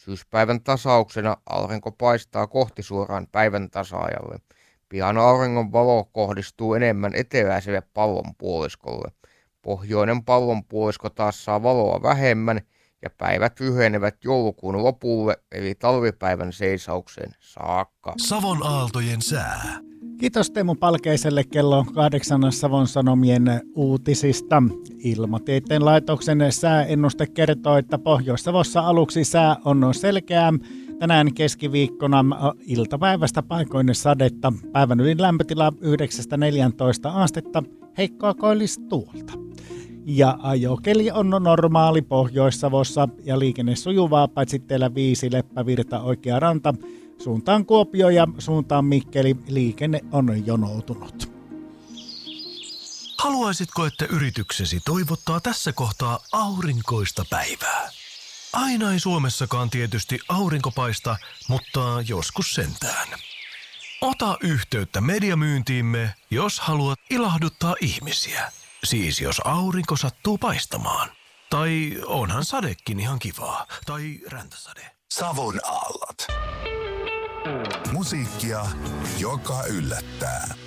Syyspäivän tasauksena aurinko paistaa kohti suoraan päivän tasaajalle. Pian auringon valo kohdistuu enemmän eteläiselle pallonpuoliskolle. Pohjoinen pallonpuolisko taas saa valoa vähemmän ja päivät lyhenevät joulukuun lopulle eli talvipäivän seisaukseen saakka. Savon aaltojen sää. Kiitos Teemu Palkeiselle kello 8 Savon Sanomien uutisista. Ilmatieteen laitoksen sääennuste kertoo, että Pohjois-Savossa aluksi sää on selkeää. Tänään keskiviikkona iltapäivästä paikoin sadetta. Päivän ylin lämpötila 9-14 astetta, heikkoa koillistuulta. Ja ajokeli on normaali Pohjois-Savossa ja liikenne sujuvaa, paitsi teillä 5 Leppävirta oikea ranta. Suuntaan Kuopio ja suuntaan Mikkeli liikenne on jonoutunut. Haluaisitko, että yrityksesi toivottaa tässä kohtaa aurinkoista päivää? Aina ei Suomessakaan tietysti aurinko paista, mutta joskus sentään. Ota yhteyttä mediamyyntiimme, jos haluat ilahduttaa ihmisiä. Siis jos aurinko sattuu paistamaan. Tai onhan sadekin ihan kivaa. Tai räntäsade. Savon aallot. Musiikkia, joka yllättää.